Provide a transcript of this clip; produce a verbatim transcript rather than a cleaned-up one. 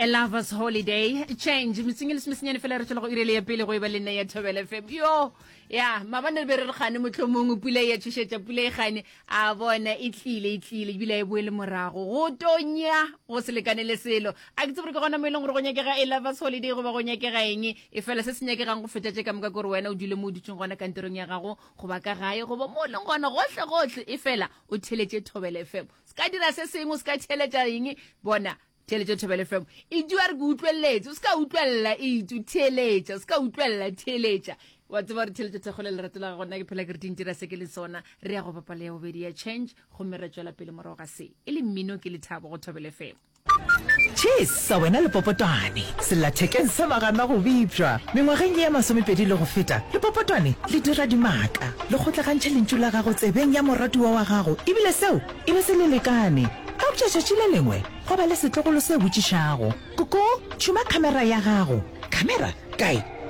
A lover's holiday change mitsingile simisenyane fela re tshela go irele ya pele go e ba le nna ya Thobela F M yo ya mabane be re gane motlhomong pula ya tshishetsa pula e gane a bona e tlile e tlile bila e boele morago go tonya go selekane le selo a ke tsebore ke gona mo eleng gore go nyakega a lover's holiday go ba go nyakega eng e fela se se nyakegang go feta tse ka moka gore wena o dile mo ditsong gona kantorong ya gago go ba ka gae go ba mo leng gona gohle gohle e fela o theletse Thobela F M ska dira se sengwe ska theletsa eng bona Theletša Thobela F M e dua re go utlweletse o ska utlwella e tu theletša o ska utlwella theletša wa tseba re theletša thegole le ratela ga gona ke phela ke re dintira se ke le sona re ya go bapala ya bobedi ya change go mme re tswela pele morago ga se e le mmino ke le thabo go Thobela F M Cheese sa wena le popotwane sellathekeng se magana go bipjwa mengwageng ya masomepedi le go feta le popotwane le dira dimaka le go tlagantšha lentšu la gago tsebeng ya moratuwa wa gago ebile seo e be se le lekane ka botšatšatši le lengwe go ba le setlogolo se botšišago koko tšhuma khamera ya gago khamera kae